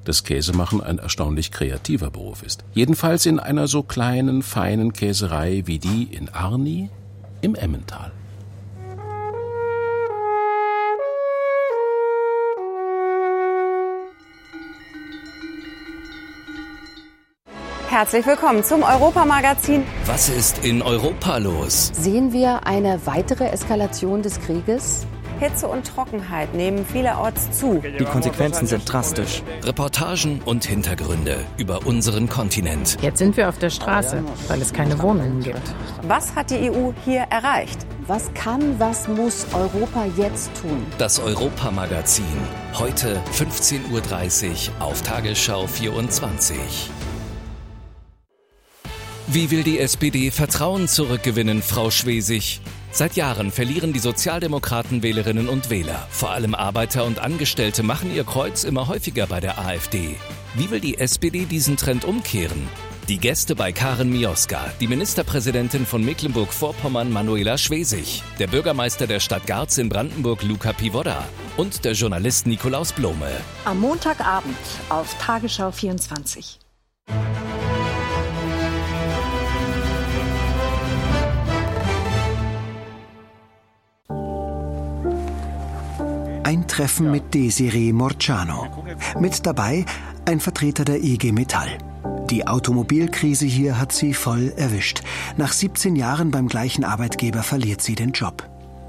dass Käsemachen ein erstaunlich kreativer Beruf ist. Jedenfalls in einer so kleinen, feinen Käserei wie die in Arni im Emmental. Herzlich willkommen zum Europamagazin. Was ist in Europa los? Sehen wir eine weitere Eskalation des Krieges? Hitze und Trockenheit nehmen vielerorts zu. Die Konsequenzen sind drastisch. Reportagen und Hintergründe über unseren Kontinent. Jetzt sind wir auf der Straße, weil es keine Wohnungen gibt. Was hat die EU hier erreicht? Was kann, was muss Europa jetzt tun? Das Europamagazin. Heute 15:30 Uhr auf Tagesschau 24. Wie will die SPD Vertrauen zurückgewinnen, Frau Schwesig? Seit Jahren verlieren die Sozialdemokraten Wählerinnen und Wähler. Vor allem Arbeiter und Angestellte machen ihr Kreuz immer häufiger bei der AfD. Wie will die SPD diesen Trend umkehren? Die Gäste bei Karen Mioska, die Ministerpräsidentin von Mecklenburg-Vorpommern Manuela Schwesig, der Bürgermeister der Stadt Garz in Brandenburg Luca Pivoda und der Journalist Nikolaus Blome. Am Montagabend auf Tagesschau 24. Ein Treffen mit Desiree Morciano. Mit dabei ein Vertreter der IG Metall. Die Automobilkrise hier hat sie voll erwischt. Nach 17 Jahren beim gleichen Arbeitgeber verliert sie den Job.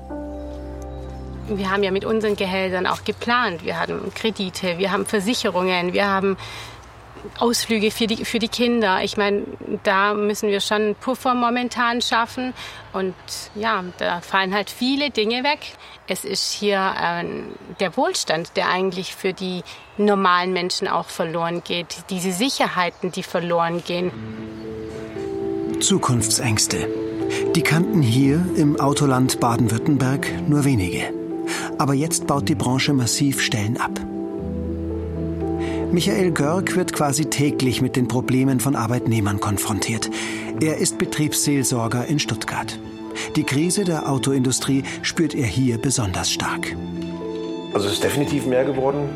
Wir haben ja mit unseren Gehältern auch geplant. Wir haben Kredite, wir haben Versicherungen, wir haben Ausflüge für die Kinder. Ich meine, da müssen wir schon einen Puffer momentan schaffen. Und ja, da fallen halt viele Dinge weg. Es ist hier der Wohlstand, der eigentlich für die normalen Menschen auch verloren geht. Diese Sicherheiten, die verloren gehen. Zukunftsängste. Die kannten hier im Autoland Baden-Württemberg nur wenige. Aber jetzt baut die Branche massiv Stellen ab. Michael Görg wird quasi täglich mit den Problemen von Arbeitnehmern konfrontiert. Er ist Betriebsseelsorger in Stuttgart. Die Krise der Autoindustrie spürt er hier besonders stark. Also es ist definitiv mehr geworden.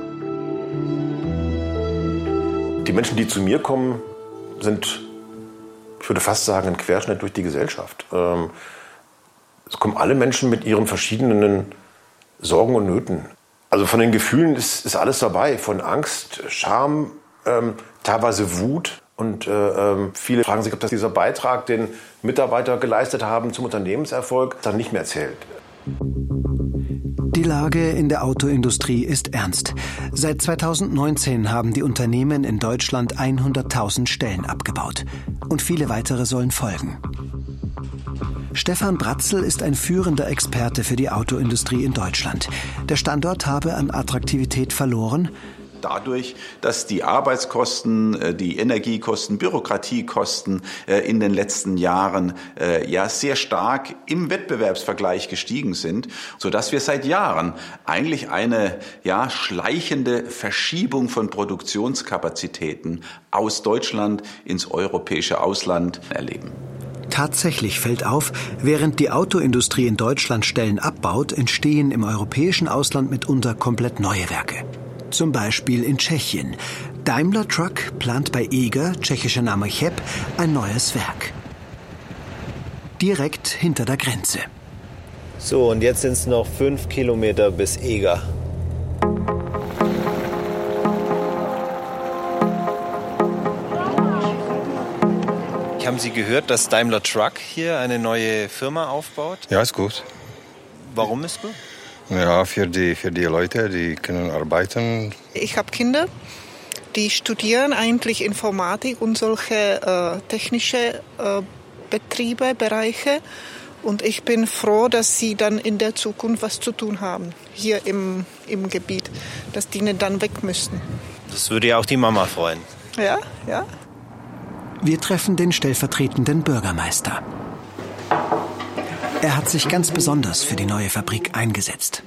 Die Menschen, die zu mir kommen, sind, ich würde fast sagen, ein Querschnitt durch die Gesellschaft. Es kommen alle Menschen mit ihren verschiedenen Sorgen und Nöten. Also von den Gefühlen ist alles dabei, von Angst, Scham, teilweise Wut. Und viele fragen sich, ob das dieser Beitrag, den Mitarbeiter geleistet haben zum Unternehmenserfolg, dann nicht mehr zählt. Die Lage in der Autoindustrie ist ernst. Seit 2019 haben die Unternehmen in Deutschland 100.000 Stellen abgebaut. Und viele weitere sollen folgen. Stefan Bratzel ist ein führender Experte für die Autoindustrie in Deutschland. Der Standort habe an Attraktivität verloren. Dadurch, dass die Arbeitskosten, die Energiekosten, Bürokratiekosten in den letzten Jahren sehr stark im Wettbewerbsvergleich gestiegen sind, sodass wir seit Jahren eigentlich eine schleichende Verschiebung von Produktionskapazitäten aus Deutschland ins europäische Ausland erleben. Tatsächlich fällt auf, während die Autoindustrie in Deutschland Stellen abbaut, entstehen im europäischen Ausland mitunter komplett neue Werke. Zum Beispiel in Tschechien. Daimler Truck plant bei Eger, tschechischer Name Cheb, ein neues Werk. Direkt hinter der Grenze. So, und jetzt sind es noch 5 Kilometer bis Eger. Haben Sie gehört, dass Daimler Truck hier eine neue Firma aufbaut? Ja, ist gut. Warum ist gut? Ja, für die Leute, die können arbeiten. Ich habe Kinder, die studieren eigentlich Informatik und solche technische Bereiche. Und ich bin froh, dass sie dann in der Zukunft was zu tun haben, hier im Gebiet, dass die nicht dann weg müssten. Das würde ja auch die Mama freuen. Ja, ja. Wir treffen den stellvertretenden Bürgermeister. Er hat sich ganz besonders für die neue Fabrik eingesetzt.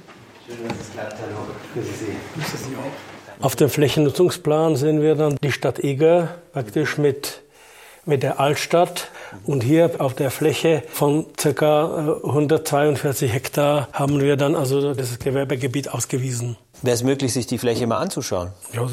Auf dem Flächennutzungsplan sehen wir dann die Stadt Eger praktisch mit der Altstadt. Und hier auf der Fläche von ca. 142 Hektar haben wir dann also das Gewerbegebiet ausgewiesen. Wäre es möglich, sich die Fläche mal anzuschauen? Ja,